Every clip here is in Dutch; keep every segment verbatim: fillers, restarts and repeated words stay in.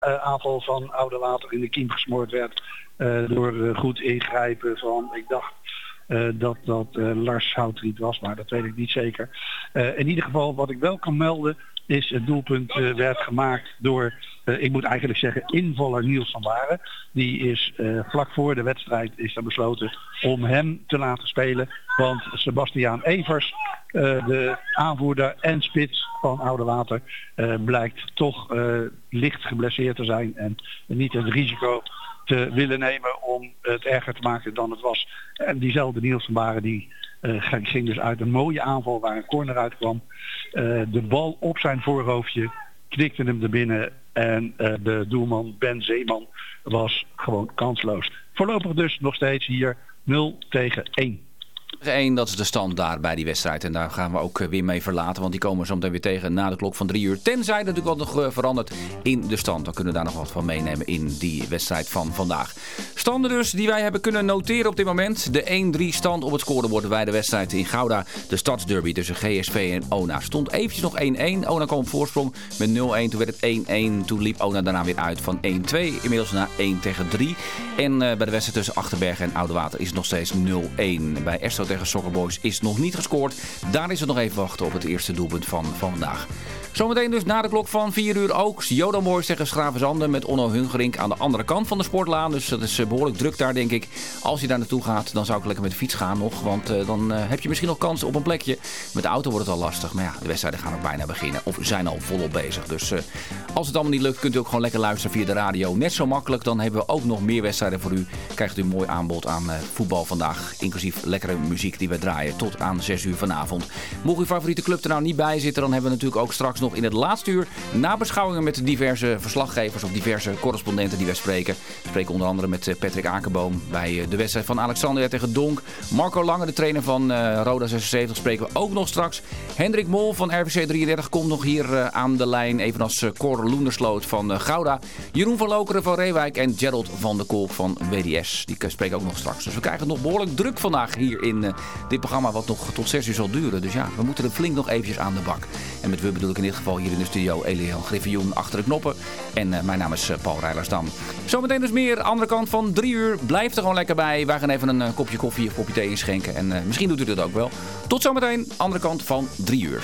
uh, aanval van Oudewater in de kiem gesmoord werd. Uh, door uh, goed ingrijpen van, ik dacht uh, dat dat uh, Lars Houtriet was, maar dat weet ik niet zeker. Uh, in ieder geval, wat ik wel kan melden, is het doelpunt uh, werd gemaakt door, uh, ik moet eigenlijk zeggen, invaller Niels van Waren. Die is uh, vlak voor de wedstrijd is er besloten om hem te laten spelen. Want Sebastiaan Evers, uh, de aanvoerder en spits van Oudewater, uh, blijkt toch uh, licht geblesseerd te zijn en niet het risico te willen nemen om het erger te maken dan het was. En diezelfde Niels van Waren die uh, ging dus uit een mooie aanval waar een corner uitkwam. Uh, de bal op zijn voorhoofdje, knikte hem er binnen en uh, de doelman Ben Zeeman was gewoon kansloos. Voorlopig dus nog steeds hier nul tegen één. één, dat is de stand daar bij die wedstrijd. En daar gaan we ook weer mee verlaten. Want die komen we zo meteen weer tegen na de klok van drie uur. Tenzij er natuurlijk wat nog verandert in de stand. Dan kunnen we daar nog wat van meenemen in die wedstrijd van vandaag. Standen dus die wij hebben kunnen noteren op dit moment. De één drie stand op het scorebord bij de wedstrijd in Gouda. De stadsderby tussen G S V en Ona. Stond eventjes nog één één. Ona kwam op voorsprong met nul één. Toen werd het één één. Toen liep Ona daarna weer uit van één twee. Inmiddels naar één tegen drie. En uh, bij de wedstrijd tussen Achterbergen en Oudewater is het nog steeds nul één. Bij Esto tegen Soccer Boys is nog niet gescoord. Daar is het nog even wachten op het eerste doelpunt van, van vandaag. Zometeen dus na de klok van vier uur ook Jodan Boys tegen Schravenzande met Onno Hungerink aan de andere kant van de sportlaan. Dus dat is behoorlijk druk daar, denk ik. Als je daar naartoe gaat, dan zou ik lekker met de fiets gaan nog. Want uh, dan uh, heb je misschien nog kans op een plekje. Met de auto wordt het al lastig. Maar ja, de wedstrijden gaan ook bijna beginnen. Of zijn al volop bezig. Dus uh, als het allemaal niet lukt, kunt u ook gewoon lekker luisteren via de radio. Net zo makkelijk. Dan hebben we ook nog meer wedstrijden voor u. Krijgt u een mooi aanbod aan uh, voetbal vandaag. Inclusief lekkere muziek die we draaien tot aan zes uur vanavond. Mocht uw favoriete club er nou niet bij zitten, dan hebben we natuurlijk ook straks nog in het laatste uur nabeschouwingen met diverse verslaggevers of diverse correspondenten die wij spreken. We spreken onder andere met Patrick Akerboom bij de wedstrijd van Alexandria tegen Donk. Marco Lange, de trainer van uh, Roda zesenzeventig, spreken we ook nog straks. Hendrik Mol van R V C drieëndertig komt nog hier uh, aan de lijn. Evenals uh, Cor Loendersloot van uh, Gouda. Jeroen van Lokeren van Reewijk en Gerald van de Kolk van W D S. Die spreken ook nog straks. Dus we krijgen het nog behoorlijk druk vandaag hier in uh, dit programma wat nog tot zes uur zal duren. Dus ja, we moeten er flink nog eventjes aan de bak. En met we bedoel ik in dit geval hier in de studio Eliel Griffioen achter de knoppen. En uh, mijn naam is uh, Paul Rijlersdam. Zometeen dus meer. Andere kant van drie uur. Blijf er gewoon lekker bij. Wij gaan even een uh, kopje koffie of kopje thee inschenken. En uh, misschien doet u dat ook wel. Tot zometeen. Andere kant van drie uur.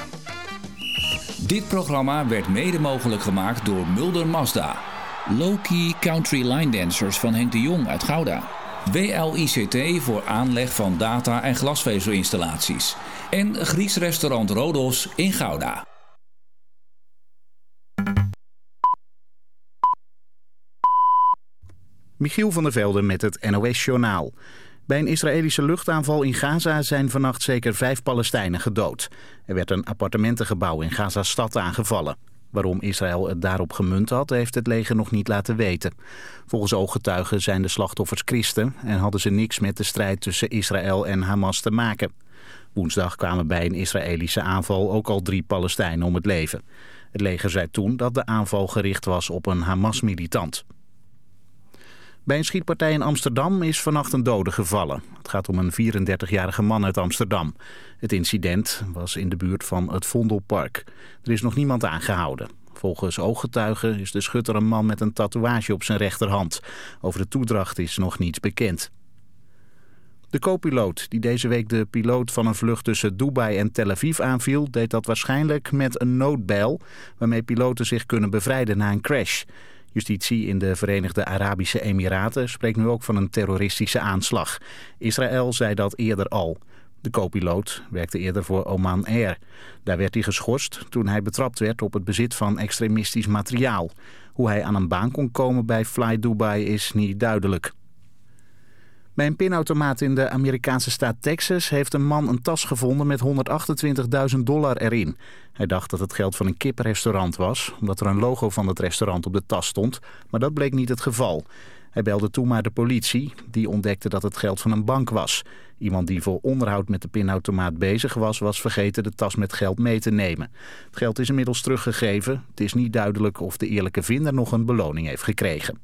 Dit programma werd mede mogelijk gemaakt door Mulder Mazda. Low-key country line dancers van Henk de Jong uit Gouda. W L I C T voor aanleg van data- en glasvezelinstallaties. En Grieks restaurant Rodos in Gouda. Michiel van der Velde met het N O S-journaal. Bij een Israëlische luchtaanval in Gaza zijn vannacht zeker vijf Palestijnen gedood. Er werd een appartementengebouw in Gaza-stad aangevallen. Waarom Israël het daarop gemunt had, heeft het leger nog niet laten weten. Volgens ooggetuigen zijn de slachtoffers christen en hadden ze niks met de strijd tussen Israël en Hamas te maken. Woensdag kwamen bij een Israëlische aanval ook al drie Palestijnen om het leven. Het leger zei toen dat de aanval gericht was op een Hamas-militant. Bij een schietpartij in Amsterdam is vannacht een dode gevallen. Het gaat om een vierendertigjarige man uit Amsterdam. Het incident was in de buurt van het Vondelpark. Er is nog niemand aangehouden. Volgens ooggetuigen is de schutter een man met een tatoeage op zijn rechterhand. Over de toedracht is nog niets bekend. De co-piloot die deze week de piloot van een vlucht tussen Dubai en Tel Aviv aanviel, deed dat waarschijnlijk met een noodbel waarmee piloten zich kunnen bevrijden na een crash. Justitie in de Verenigde Arabische Emiraten spreekt nu ook van een terroristische aanslag. Israël zei dat eerder al. De co-piloot werkte eerder voor Oman Air. Daar werd hij geschorst toen hij betrapt werd op het bezit van extremistisch materiaal. Hoe hij aan een baan kon komen bij Fly Dubai is niet duidelijk. Bij een pinautomaat in de Amerikaanse staat Texas heeft een man een tas gevonden met honderdachtentwintigduizend dollar erin. Hij dacht dat het geld van een kiprestaurant was, omdat er een logo van het restaurant op de tas stond, maar dat bleek niet het geval. Hij belde toen maar de politie, die ontdekte dat het geld van een bank was. Iemand die voor onderhoud met de pinautomaat bezig was, was vergeten de tas met geld mee te nemen. Het geld is inmiddels teruggegeven. Het is niet duidelijk of de eerlijke vinder nog een beloning heeft gekregen.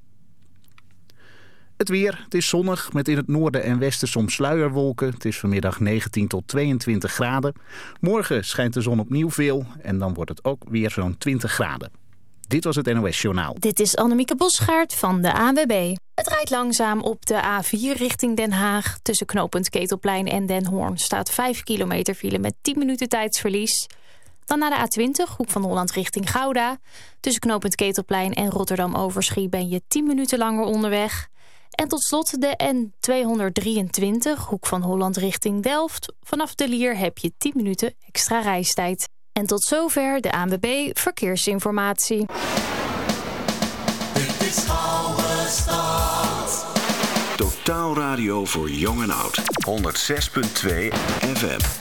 Het weer, het is zonnig met in het noorden en westen soms sluierwolken. Het is vanmiddag negentien tot tweeëntwintig graden. Morgen schijnt de zon opnieuw veel en dan wordt het ook weer zo'n twintig graden. Dit was het N O S Journaal. Dit is Annemieke Bosgaard van de A N W B. Het rijdt langzaam op de A vier richting Den Haag. Tussen knooppunt Ketelplein en Den Hoorn staat vijf kilometer file met tien minuten tijdsverlies. Dan naar de A twintig, Hoek van Holland richting Gouda. Tussen knooppunt Ketelplein en Rotterdam-Overschie ben je tien minuten langer onderweg. En tot slot de N tweehonderddrieëntwintig, Hoek van Holland richting Delft. Vanaf De Lier heb je tien minuten extra reistijd. En tot zover de A N W B Verkeersinformatie. Dit is Oude Stad. Totaal radio voor jong en oud. honderd zes komma twee F M.